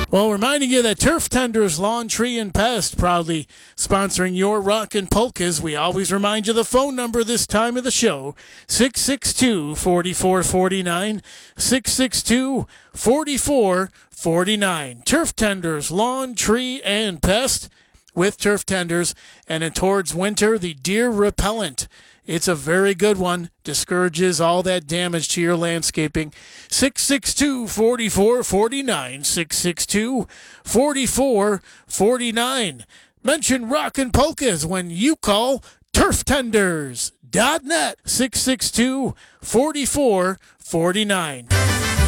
Well, reminding you that Turf Tenders Lawn, Tree, and Pest proudly sponsoring your Rockin' Polkas. We always remind you the phone number this time of the show, 662-4449, 662-4449. Turf Tenders Lawn, Tree, and Pest with Turf Tenders. And then towards winter, the Deer Repellent. It's a very good one. Discourages all that damage to your landscaping. 662-4449. 662-4449. Mention Rockin' Polkas when you call turftenders.net. 662-4449.